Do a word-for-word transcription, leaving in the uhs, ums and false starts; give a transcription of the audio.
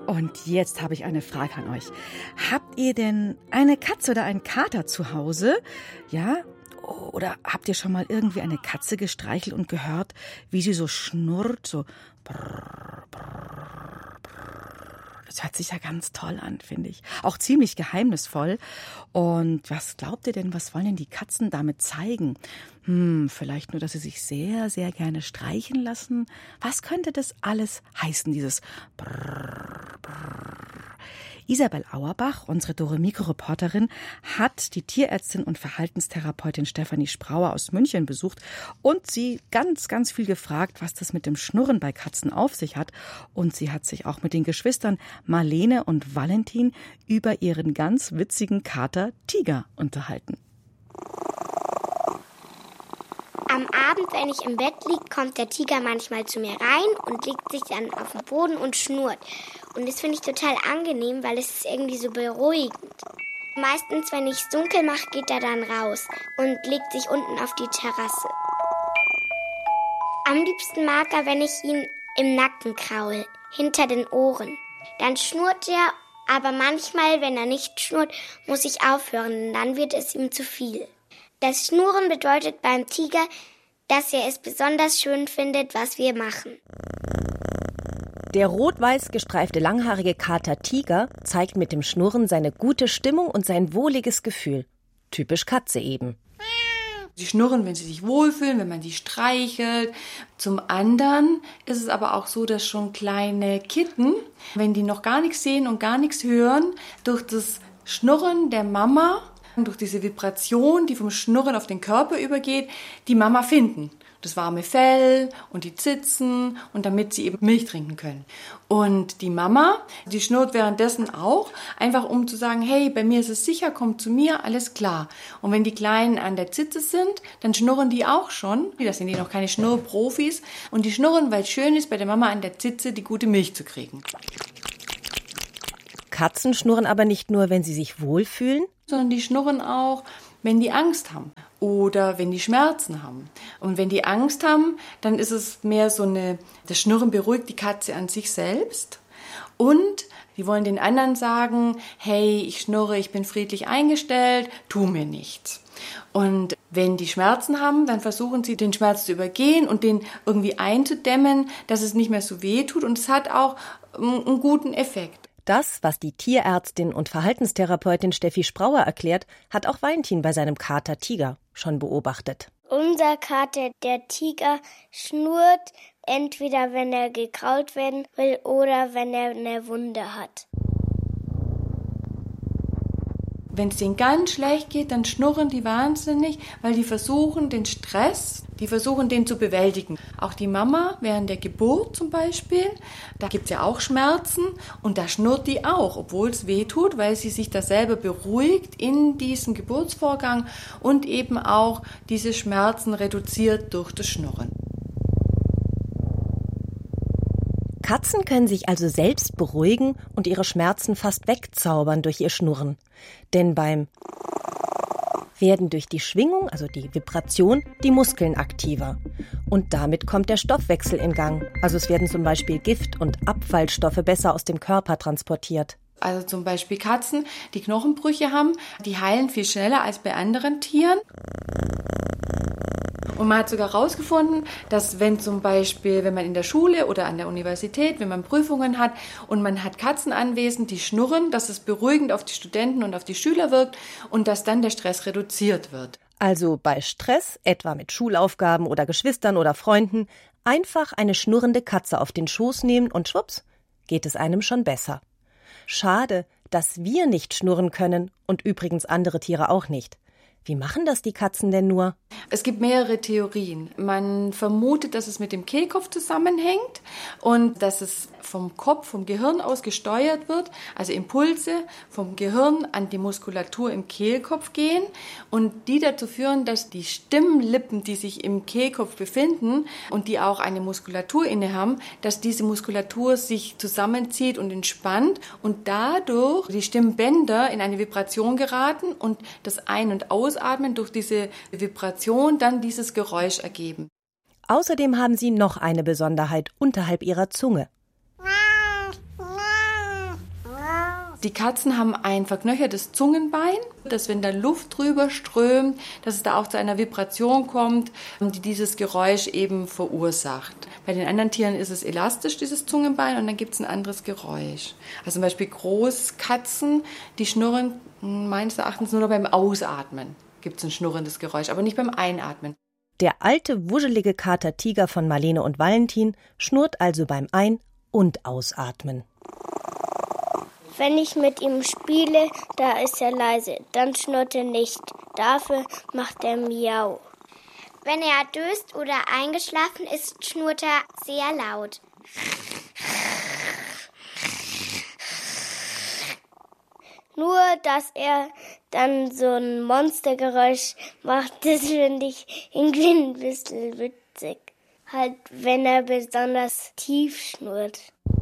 Und jetzt habe ich eine Frage an euch. Habt ihr denn eine Katze oder einen Kater zu Hause? Ja? Oder habt ihr schon mal irgendwie eine Katze gestreichelt und gehört, wie sie so schnurrt, so brrr, brrr, brrr. Das hört sich ja ganz toll an, finde ich. Auch ziemlich geheimnisvoll. Und was glaubt ihr denn, was wollen denn die Katzen damit zeigen? Hm, vielleicht nur, dass sie sich sehr, sehr gerne streichen lassen. Was könnte das alles heißen, dieses Brrr, Brrr? Isabel Auerbach, unsere Dore-Mikro-Reporterin, hat die Tierärztin und Verhaltenstherapeutin Stefanie Sprauer aus München besucht und sie ganz, ganz viel gefragt, was das mit dem Schnurren bei Katzen auf sich hat. Und sie hat sich auch mit den Geschwistern Marlene und Valentin über ihren ganz witzigen Kater Tiger unterhalten. Am Abend, wenn ich im Bett liege, kommt der Tiger manchmal zu mir rein und legt sich dann auf den Boden und schnurrt. Und das finde ich total angenehm, weil es ist irgendwie so beruhigend. Meistens, wenn ich es dunkel mache, geht er dann raus und legt sich unten auf die Terrasse. Am liebsten mag er, wenn ich ihn im Nacken kraul, hinter den Ohren. Dann schnurrt er, aber manchmal, wenn er nicht schnurrt, muss ich aufhören, denn dann wird es ihm zu viel. Das Schnurren bedeutet beim Tiger, dass er es besonders schön findet, was wir machen. Der rot-weiß gestreifte langhaarige Kater Tiger zeigt mit dem Schnurren seine gute Stimmung und sein wohliges Gefühl. Typisch Katze eben. Sie schnurren, wenn sie sich wohlfühlen, wenn man sie streichelt. Zum anderen ist es aber auch so, dass schon kleine Kitten, wenn die noch gar nichts sehen und gar nichts hören, durch das Schnurren der Mama, durch diese Vibration, die vom Schnurren auf den Körper übergeht, die Mama finden. Das warme Fell und die Zitzen und damit sie eben Milch trinken können. Und die Mama, die schnurrt währenddessen auch, einfach um zu sagen, hey, bei mir ist es sicher, komm zu mir, alles klar. Und wenn die Kleinen an der Zitze sind, dann schnurren die auch schon. Das sind die noch keine Schnurrprofis. Und die schnurren, weil es schön ist, bei der Mama an der Zitze die gute Milch zu kriegen. Katzen schnurren aber nicht nur, wenn sie sich wohlfühlen, sondern die schnurren auch, wenn die Angst haben oder wenn die Schmerzen haben. Und wenn die Angst haben, dann ist es mehr so eine, das Schnurren beruhigt die Katze an sich selbst und die wollen den anderen sagen, hey, ich schnurre, ich bin friedlich eingestellt, tu mir nichts. Und wenn die Schmerzen haben, dann versuchen sie, den Schmerz zu übergehen und den irgendwie einzudämmen, dass es nicht mehr so weh tut und es hat auch einen guten Effekt. Das, was die Tierärztin und Verhaltenstherapeutin Steffi Sprauer erklärt, hat auch Valentin bei seinem Kater Tiger schon beobachtet. Unser Kater, der Tiger, schnurrt entweder, wenn er gekrault werden will oder wenn er eine Wunde hat. Wenn es denen ganz schlecht geht, dann schnurren die wahnsinnig, weil die versuchen, den Stress, die versuchen, den zu bewältigen. Auch die Mama während der Geburt zum Beispiel, da gibt es ja auch Schmerzen und da schnurrt die auch, obwohl es weh tut, weil sie sich da selber beruhigt in diesem Geburtsvorgang und eben auch diese Schmerzen reduziert durch das Schnurren. Katzen können sich also selbst beruhigen und ihre Schmerzen fast wegzaubern durch ihr Schnurren. Denn beim werden durch die Schwingung, also die Vibration, die Muskeln aktiver. Und damit kommt der Stoffwechsel in Gang. Also es werden zum Beispiel Gift- und Abfallstoffe besser aus dem Körper transportiert. Also zum Beispiel Katzen, die Knochenbrüche haben, die heilen viel schneller als bei anderen Tieren. Und man hat sogar herausgefunden, dass wenn zum Beispiel, wenn man in der Schule oder an der Universität, wenn man Prüfungen hat und man hat Katzen anwesend, die schnurren, dass es beruhigend auf die Studenten und auf die Schüler wirkt und dass dann der Stress reduziert wird. Also bei Stress, etwa mit Schulaufgaben oder Geschwistern oder Freunden, einfach eine schnurrende Katze auf den Schoß nehmen und schwupps, geht es einem schon besser. Schade, dass wir nicht schnurren können und übrigens andere Tiere auch nicht. Wie machen das die Katzen denn nur? Es gibt mehrere Theorien. Man vermutet, dass es mit dem Kehlkopf zusammenhängt und dass es vom Kopf, vom Gehirn aus gesteuert wird, also Impulse vom Gehirn an die Muskulatur im Kehlkopf gehen und die dazu führen, dass die Stimmlippen, die sich im Kehlkopf befinden und die auch eine Muskulatur inne haben, dass diese Muskulatur sich zusammenzieht und entspannt und dadurch die Stimmbänder in eine Vibration geraten und das Ein- und Ausatmen durch diese Vibration dann dieses Geräusch ergeben. Außerdem haben sie noch eine Besonderheit unterhalb ihrer Zunge. Die Katzen haben ein verknöchertes Zungenbein, dass wenn da Luft drüber strömt, dass es da auch zu einer Vibration kommt, die dieses Geräusch eben verursacht. Bei den anderen Tieren ist es elastisch, dieses Zungenbein, und dann gibt es ein anderes Geräusch. Also zum Beispiel Großkatzen, die schnurren meines Erachtens nur noch beim Ausatmen. Gibt es ein schnurrendes Geräusch, aber nicht beim Einatmen. Der alte, wuschelige Kater Tiger von Marlene und Valentin schnurrt also beim Ein- und Ausatmen. Wenn ich mit ihm spiele, da ist er leise, dann schnurrt er nicht. Dafür macht er Miau. Wenn er döst oder eingeschlafen ist, schnurrt er sehr laut. Nur, dass er dann so ein Monstergeräusch macht, das finde ich irgendwie ein bisschen witzig. Halt, wenn er besonders tief schnurrt.